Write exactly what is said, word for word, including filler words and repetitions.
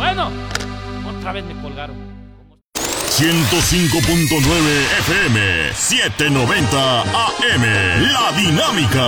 Bueno, otra vez me colgaron. ciento cinco punto nueve F M, setecientos noventa A M, La Dinámica.